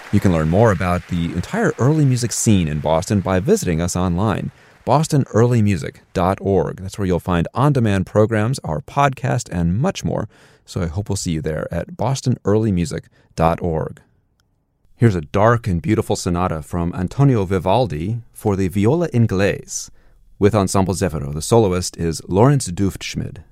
You can learn more about the entire early music scene in Boston by visiting us online, bostonearlymusic.org. That's where you'll find on-demand programs, our podcast, and much more. So I hope we'll see you there at bostonearlymusic.org. Here's a dark and beautiful sonata from Antonio Vivaldi for the viola inglese. With Ensemble Zefiro, the soloist is Lawrence Dufschmid.